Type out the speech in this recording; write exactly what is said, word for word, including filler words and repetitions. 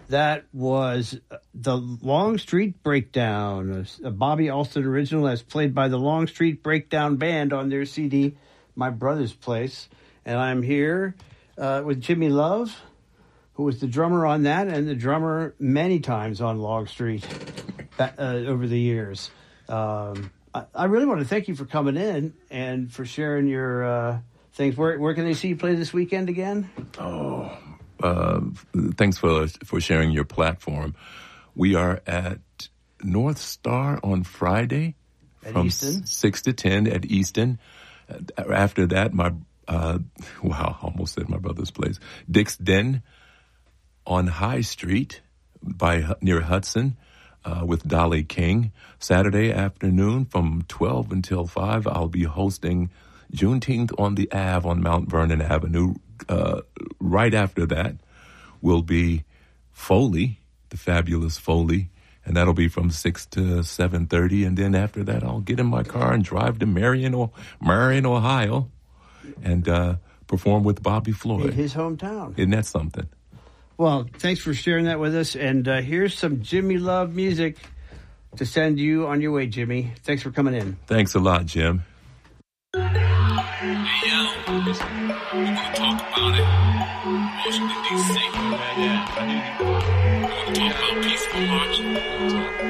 That was the Long Street Breakdown, a Bobby Alston original as played by the Long Street Breakdown Band on their C D, My Brother's Place. And I'm here uh, with Jimmy Love, who was the drummer on that and the drummer many times on Long Street uh, over the years. Um, I, I really want to thank you for coming in and for sharing your uh, things. Where, where can they see you play this weekend again? Oh, Uh, thanks for for sharing your platform. We are at North Star on Friday at from Easton. six to ten at Easton. After that, my uh, wow, almost said my brother's place, Dick's Den on High Street by near Hudson uh, with Dolly King. Saturday afternoon from twelve until five, I'll be hosting Juneteenth on the Ave on Mount Vernon Avenue. Uh, right after that will be Foley, the fabulous Foley, and that'll be from six to seven thirty. And then after that, I'll get in my car and drive to Marion, or Marion, Ohio, and uh, perform with Bobby Floyd. In his hometown. Isn't that something? Well, thanks for sharing that with us. And uh, here's some Jimmy Love music to send you on your way, Jimmy. Thanks for coming in. Thanks a lot, Jim. Hey, yo, we're going to talk about it. Washington, D C. Yeah, yeah. We're going to talk about peaceful march.